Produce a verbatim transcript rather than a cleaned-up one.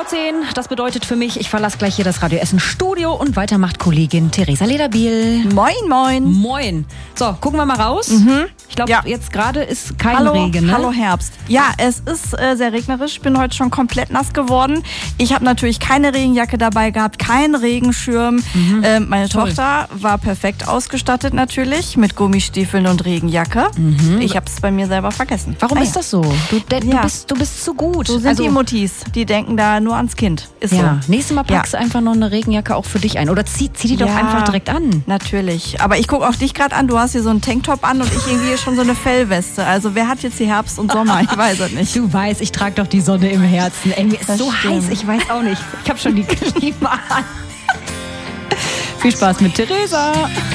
vor zehn, das bedeutet für mich, ich verlasse gleich hier das Radio Essen Studio und weiter macht Kollegin Theresa Lederbiel. Moin, moin. Moin. So, gucken wir mal raus. Mhm. Ich glaube, Ja. jetzt gerade ist kein Hallo, Regen, ne? hallo Herbst. Ja, es ist äh, sehr regnerisch. Ich bin heute schon komplett nass geworden. Ich habe natürlich keine Regenjacke dabei gehabt, keinen Regenschirm. Mhm. Äh, meine Toll. Tochter war perfekt ausgestattet natürlich mit Gummistiefeln und Regenjacke. Mhm. Ich habe es bei mir selber vergessen. Warum Ah, ist ja. das so? Du, de, Ja. du, bist, du bist zu gut. So sind also, die Muttis. Die denken da nur ans Kind. Ist ja, so. nächstes Mal packst du einfach noch eine Regenjacke auch für dich ein. Oder zieh, zieh die doch Ja. einfach direkt an. Natürlich. Aber ich gucke auch dich gerade an. Du hast hier so einen Tanktop an und ich irgendwie schon so eine Fellweste. Also wer hat jetzt hier Herbst und Sommer? Ich weiß es nicht. Du weißt, ich trage doch die Sonne im Herzen. Ey, mir ist Das so stimmt. heiß, ich weiß auch nicht. Ich habe schon die Klima an. Viel Spaß mit Theresa.